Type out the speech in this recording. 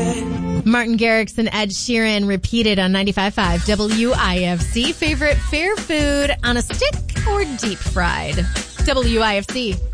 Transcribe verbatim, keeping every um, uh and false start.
Martin Garrix and Ed Sheeran repeated on ninety-five point five W I F C. Favorite fair food on a stick or deep fried? W I F C.